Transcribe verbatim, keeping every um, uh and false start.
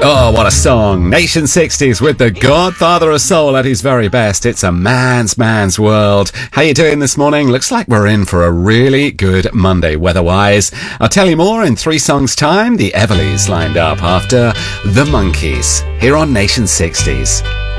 Oh, what a song. Nation sixties with the Godfather of Soul at his very best. It's a man's, man's world. How you doing this morning? Looks like we're in for a really good Monday weather-wise. I'll tell you more in three songs' time. The Everlys lined up after The Monkees here on Nation sixties.